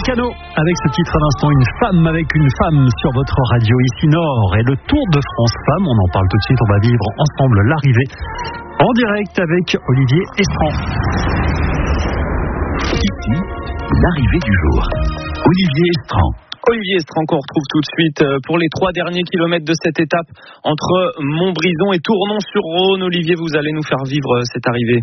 Cano avec ce titre à l'instant, une femme avec une femme sur votre radio ici Nord. Et le Tour de France Femmes, on en parle tout de suite, on va vivre ensemble l'arrivée en direct avec Olivier Estran. Ici, l'arrivée du jour. Olivier Estran. Olivier Estran qu'on retrouve tout de suite pour les 3 derniers kilomètres de cette étape entre Montbrison et Tournon-sur-Rhône. Olivier, vous allez nous faire vivre cette arrivée.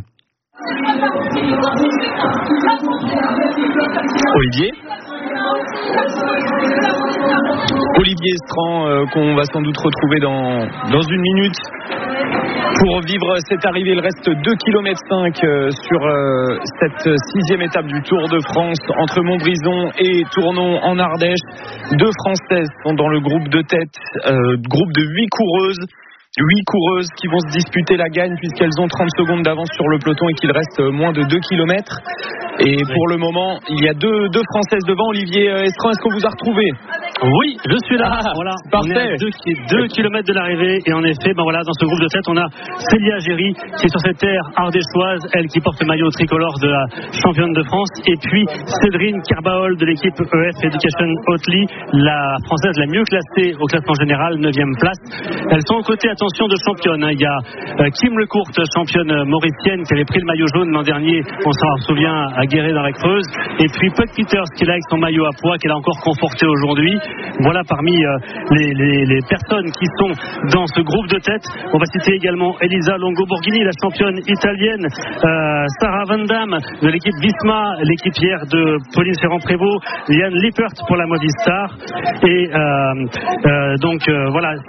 Olivier Estran qu'on va sans doute retrouver dans une minute pour vivre cette arrivée. Il reste 2,5 km sur cette 6e étape du Tour de France entre Montbrison et Tournon en Ardèche. 2 Françaises sont dans le groupe de tête, groupe de 8 coureuses. 8 coureuses qui vont se disputer la gagne puisqu'elles ont 30 secondes d'avance sur le peloton et qu'il reste moins de 2 km. Et pour le moment, il y a deux Françaises devant. Olivier Estran, est-ce qu'on vous a retrouvé ? Oui, je suis là. Voilà, parfait. On est à 2 km de l'arrivée et en effet, voilà, dans ce groupe de tête, on a Célia Géry qui est sur cette terre ardéchoise, elle qui porte le maillot tricolore de la championne de France, et puis Cédrine Kerbaol de l'équipe EF Education Oatly, la française la mieux classée au classement général, 9e place. Elles sont aux côtés, attention, de championnes. Il y a Kim Lecourt, championne mauricienne, qui avait pris le maillot jaune l'an dernier, on s'en souvient, à Guéret dans la Creuse, et puis Puck Peters qui est là avec son maillot à pois qu'elle a encore conforté aujourd'hui. Voilà parmi les personnes qui sont dans ce groupe de tête. On va citer également Elisa Longo-Borghini, la championne italienne, Sarah Van Damme de l'équipe Visma, l'équipière de Pauline Ferrand-Prévot, Yann Lippert pour la Movistar, et voilà,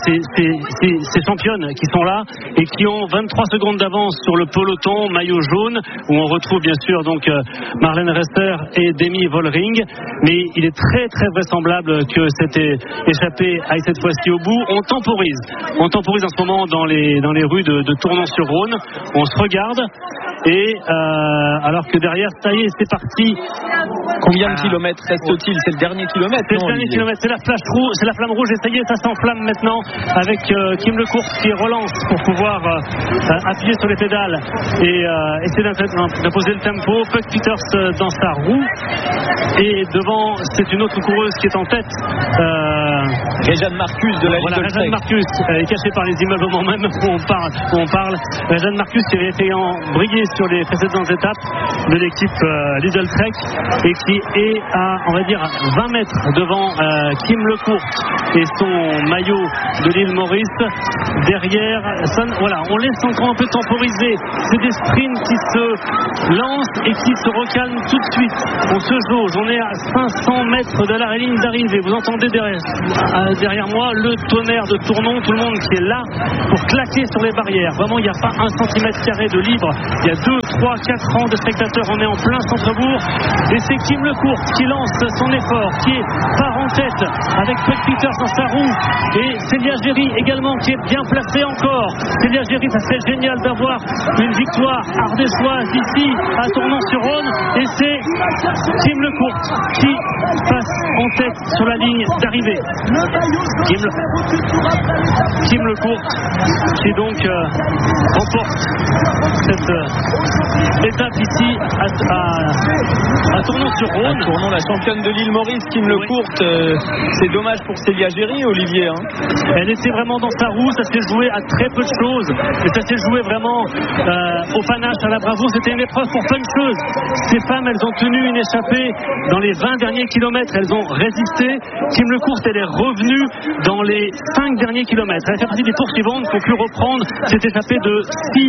ces championnes qui sont là et qui ont 23 secondes d'avance sur le peloton, maillot jaune, où on retrouve bien sûr donc Marlène Rester et Demi Vollering. Mais il est très très vraisemblable que cette échappée aille cette fois-ci au bout. On temporise en ce moment dans les rues de Tournon-sur-Rhône. On se regarde et alors que derrière, ça y est, c'est parti. Combien de kilomètres reste-t-il ? C'est le dernier kilomètre. C'est le dernier kilomètre, c'est la flamme rouge, et ça y est, ça s'enflamme maintenant avec Kim Lecourt qui relance pour pouvoir appuyer sur les pédales et essayer d'imposer le tempo. Puck Peters dans sa roue, et devant, c'est une autre coureuse qui est en tête. Réjeanne Marcus de la Lidl Trek. Réjeanne Marcus est cachée par les immeubles au moment même où on parle. Réjeanne Marcus qui avait été brillé sur les précédentes étapes de l'équipe Lidl Trek et qui est à, on va dire, 20 mètres devant Kim Lecourt et son maillot de l'île Maurice. Derrière, voilà, on laisse encore un peu temporiser. C'est des sprints qui se lancent et qui se recalment tout de suite. On se jauge, on est à 500 mètres de la ligne d'arrivée. Vous entendez derrière moi le tonnerre de Tournon, tout le monde qui est là pour claquer sur les barrières. Vraiment, il n'y a pas 1 cm² de libre. Il y a 2, 3, 4 rangs de spectateurs. On est en plein centre-bourg et c'est Kim Lecourt qui lance son effort, qui part en tête avec Puck Peters dans sa roue, et Célia Géry également qui est bien placée encore. Célia Géry, ça serait génial d'avoir une victoire ardéchoise ici à Tournon-sur-Rhône, et c'est Kim Lecourt qui passe en tête sur la ligne d'arrivée. Kim Lecourt qui donc remporte cette étape ici à Tournon-sur-Rhône. Tournon, la championne de l'île Maurice, Kim Lecourt. C'est dommage pour Célia Géry, Olivier. Elle était vraiment dans sa roue, ça s'est joué à très peu de choses, et ça s'est joué vraiment au panache, à la bravoure. C'était une épreuve pour plein de choses. Ces femmes, elles ont tenu une échappée dans les 20 derniers kilomètres, elles ont résisté. Kim Lecourt, elle est revenue dans les 5 derniers kilomètres. Elle fait partie des poursuivantes qui ont pu reprendre cette échappée de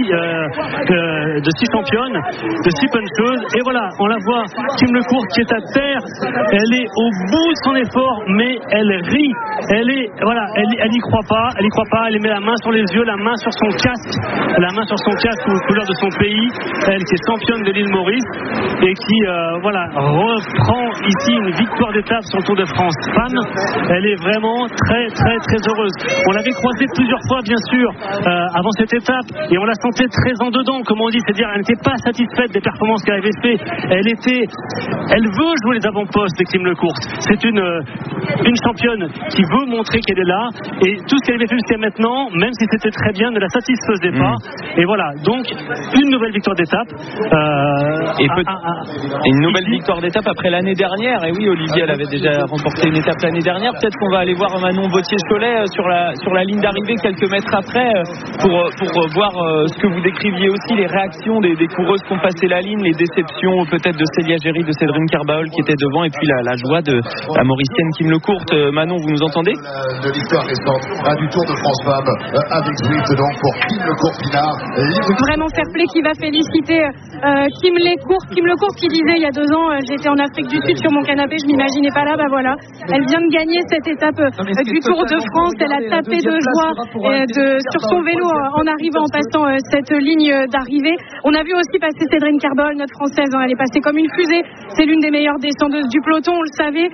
6 championnes, de 6 puncheuses. Et voilà, on la voit, Kim Lecourt qui est à terre, elle est au bout de son effort, mais elle rit. Elle y croit pas, elle met la main sur les yeux, la main sur son casque aux couleurs de son pays, elle qui est championne de l'île Maurice et qui reprend ici une victoire d'étape sur le Tour de France Femmes. Elle est vraiment très très très heureuse. On l'avait croisée plusieurs fois bien sûr avant cette étape, et on la sentait très en dedans, comme on dit, c'est-à-dire elle n'était pas satisfaite des performances qu'elle avait fait. Elle était elle veut jouer les avant-postes, Kim Lecourt. C'est une championne qui veut montrer qu'elle est là, et tout ce qu'elle avait fait jusqu'à maintenant, même si c'était très bien, ne la satisfaisait pas. Et voilà, donc une nouvelle victoire d'étape. Une nouvelle victoire d'étape après l'année dernière. Et oui, Olivier, elle avait déjà remporté une étape l'année dernière. Peut-être qu'on va aller voir Manon Vauthier-Cholet sur la ligne d'arrivée quelques mètres après pour voir ce que vous décriviez aussi, les réactions des coureuses qui ont passé la ligne, les déceptions peut-être de Célia Géry, de Cédrine Carbaol qui était devant, et puis la joie de la mauricienne Kim Lecourt. Manon, vous nous entendez? De l'histoire récente du Tour de France Femmes avec Zwift donc pour Kim Lecourt-Pinard. Vraiment fair play qui va féliciter Kim Lecourt qui disait il y a 2 ans j'étais en Afrique du Sud sur mon canapé, je m'imaginais pas là, voilà, elle vient de gagner cette étape du Tour de France, elle a tapé de joie sur son vélo en arrivant, en passant cette ligne d'arrivée. On a vu aussi passer Cédrine Carbaol, notre française, elle est passée comme une fusée, c'est l'une des meilleures descendeuses du peloton, on le savait,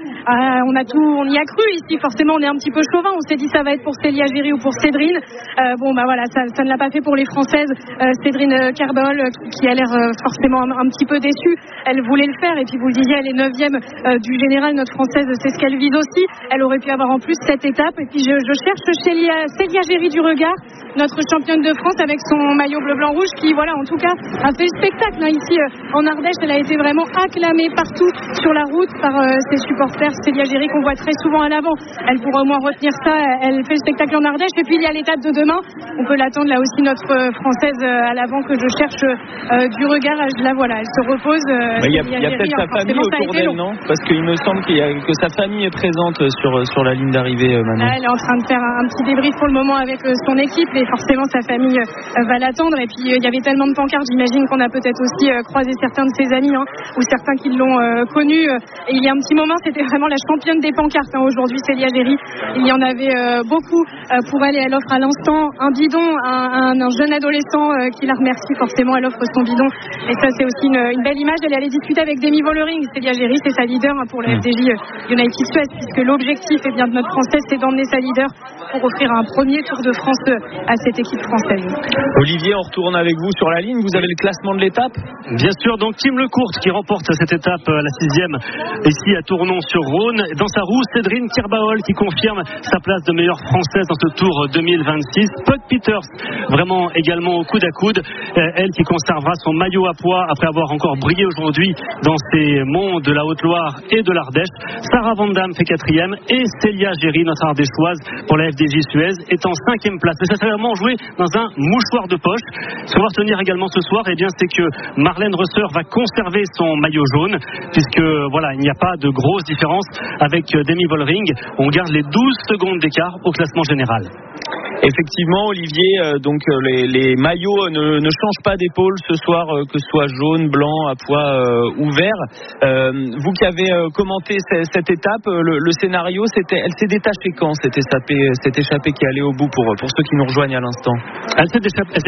on y a cru ici, forcément on est un petit peu chauvin, on s'est dit ça va être pour Célia Géry ou pour Cédrine, voilà, ça ne l'a pas fait pour les françaises. Cédrine Carbaol qui a l'air forcément un petit peu déçue, elle voulait le faire, et puis vous le disiez, elle est 9e du général, notre française, c'est ce qu'elle vise aussi, elle aurait pu avoir en plus cette étape. Et puis je cherche Célia Géry du regard, notre championne de France avec son maillot bleu-blanc-rouge qui, voilà, en tout cas a fait le spectacle ici en Ardèche. Elle a été vraiment acclamée partout sur la route par ses supporters. Célia Géry qu'on voit très souvent à l'avant, elle pourra au moins retenir ça, elle fait le spectacle en Ardèche. Et puis il y a l'étape de demain, on peut l'attendre là aussi, notre française à l'avant que je cherche du regard, la voilà, elle se repose. Il y a peut-être sa famille autour d'elle, non? Parce qu'il me semble que sa famille est présente sur la ligne d'arrivée, Manon. Elle est en train de faire un petit débrief pour le moment avec son équipe, et forcément sa famille va l'attendre. Et puis il y avait tellement de pancartes, j'imagine qu'on a peut-être aussi croisé certains de ses amis ou certains qui l'ont connue. Et il y a un petit moment, c'était vraiment la championne des pancartes aujourd'hui, Célia Géry. Il y en avait beaucoup pour elle, et elle offre à l'instant un bidon à un jeune adolescent qui la remercie. Forcément, elle offre son bidon, et ça c'est aussi une belle image. Elle est allée discuter avec Demi Vollering. Célia Géry, c'est sa leader pour la FDJ United Suez, puisque l'objectif de notre française, c'est d'emmener sa leader pour offrir un premier Tour de France à cette équipe française. Olivier, on retourne avec vous sur la ligne. Vous avez le classement de l'étape? Bien sûr, donc Kim Lecourt qui remporte cette étape, la 6e, ici à Tournon-sur-Rhône. Dans sa roue, Cédrine Carbaol qui confirme sa place de meilleure française dans ce Tour 2026. Pug Peters, vraiment également au coude à coude. Elle qui conservera son maillot à pois après avoir encore brillé aujourd'hui dans ces monts de la Haute-Loire et de l'Ardèche. Sarah Van Damme fait 4e, et Célia Géry, notre ardéchoise pour la FDJ Suez, est en 5e place. Mais ça s'est vraiment joué dans un mouchoir de poche. Ce qu'on va retenir également ce soir, c'est que Marlène Reuser va conserver son maillot jaune, puisque il n'y a pas de grosse différence avec Demi Vollering. On garde les 12 secondes d'écart au classement général. Effectivement, Olivier, donc les maillots ne changent pas d'épaule ce soir, que ce soit jaune, blanc, à pois ou vert. Vous qui avez commenté cette étape, le scénario, elle s'est détachée quand cette échappée qui allait au bout pour ceux qui nous rejoignent à l'instant? Elle s'est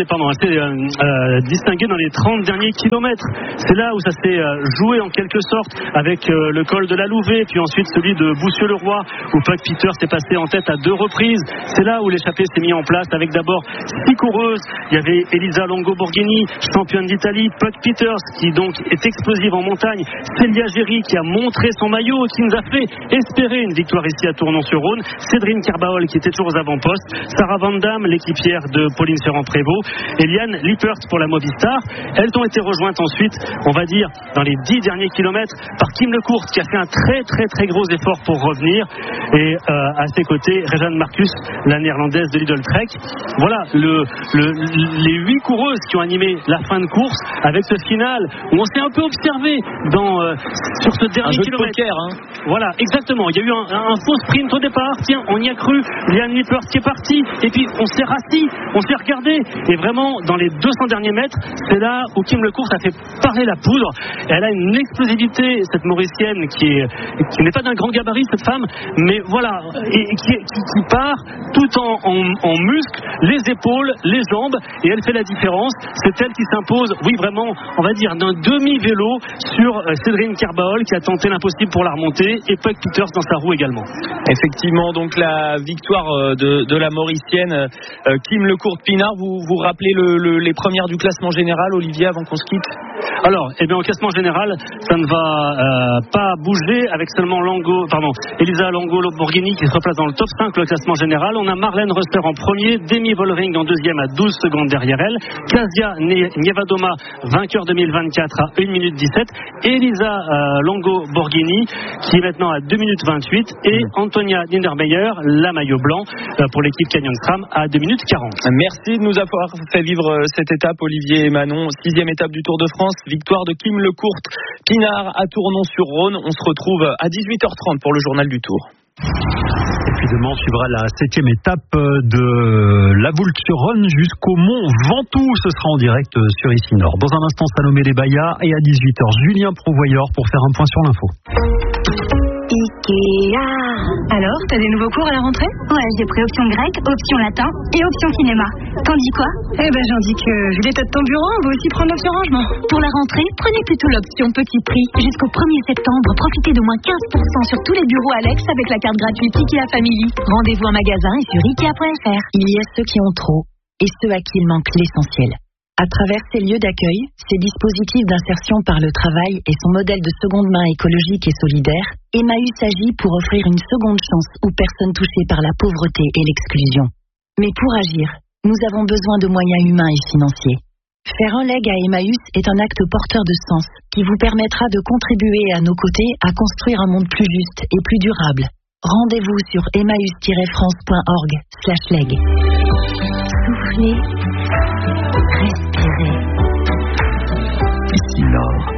distinguée dans les 30 derniers kilomètres. C'est là où ça s'est joué en quelque sorte, avec le col de la Louvée, puis ensuite celui de Boussieu-le-Roi, où Pug Peters s'est passé en tête à 2 reprises. C'est là où l'échappée s'est mis en place, avec d'abord 6 coureuses. Il y avait Elisa Longo-Borghini, championne d'Italie, Pug Peters qui donc est explosive en montagne, Célia Géry qui a montré son maillot et qui nous a fait espérer une victoire ici à Tournon-sur-Rhône, Cédrine Carbaol qui était toujours aux avant-postes, Sarah Van Damme, l'équipière de Pauline Ferrand-Prévot, et Liane Lippert pour la Movistar. Elles ont été rejointes ensuite, on va dire, dans les 10 derniers kilomètres par Kim Lecourt qui a fait un très très très gros effort pour revenir, et à ses côtés Réjeanne Marcus, la néerlandaise de Lidl Trek. Voilà les 8 coureuses qui ont animé la fin de course, avec ce final où on s'est un peu observé sur ce dernier kilomètre. Poker, hein. Voilà, exactement. Il y a eu un faux sprint au départ. Tiens, on y a cru. Liane Lippert qui est partie, et puis on s'est rassis, on s'est regardé, et vraiment dans les 200 derniers mètres, c'est là où Kim Lecourt a fait parler la poudre. Elle a une explosivité, cette mauricienne qui n'est pas d'un grand gabarit, cette femme, mais voilà, et qui part tout en en muscle, les épaules, les jambes, et elle fait la différence. C'est elle qui s'impose, oui vraiment, on va dire d'un demi-vélo sur Cédrine Kerbaol qui a tenté l'impossible pour la remontée, et Puck Peters dans sa roue également. Effectivement, donc la victoire de la Mauricienne Kim Lecourt-Pinard. Vous rappelez les premières du classement général, Olivier, avant qu'on se quitte? Alors, au classement général, ça ne va pas bouger avec seulement Elisa Longo-Borghini qui se replace dans le top 5 le classement général. On a Marlène Röster en premier, Demi Vollering en deuxième à 12 secondes derrière elle, Kasia Nievadoma, vainqueur 2024 à 1 minute 17, Elisa Longo-Borghini qui est maintenant à 2 minutes 28 et Antonia Niedermeyer, la maillot blanc pour l'équipe Canyon SRAM à 2 minutes 40. Merci de nous avoir fait vivre cette étape, Olivier et Manon. 6e étape du Tour de France, victoire de Kim Lecourt-Pinard à Tournon-sur-Rhône. On se retrouve à 18h30 pour le journal du Tour. Et puis demain, on suivra la 7e étape de la Voulte-sur-Rhône jusqu'au Mont Ventoux. Ce sera en direct sur Ici Nord. Dans un instant, Salomé Lebaya et à 18h, Julien Prouvoyeur pour faire un point sur l'info. Ikea. Alors, t'as des nouveaux cours à la rentrée? Ouais, j'ai pris option grec, option latin et option cinéma. T'en dis quoi? J'en dis que, vu l'état de ton bureau, on va aussi prendre l'option rangement. Pour la rentrée, prenez plutôt l'option petit prix. Jusqu'au 1er septembre, profitez de moins 15% sur tous les bureaux Alex avec la carte gratuite Ikea Family. Rendez-vous en magasin et sur Ikea.fr. Il y a ceux qui ont trop et ceux à qui il manque l'essentiel. À travers ces lieux d'accueil, ces dispositifs d'insertion par le travail et son modèle de seconde main écologique et solidaire, Emmaüs agit pour offrir une seconde chance aux personnes touchées par la pauvreté et l'exclusion. Mais pour agir, nous avons besoin de moyens humains et financiers. Faire un leg à Emmaüs est un acte porteur de sens qui vous permettra de contribuer à nos côtés à construire un monde plus juste et plus durable. Rendez-vous sur emmaüs-france.org/leg. Soufflez. Respirez. Ici Nord.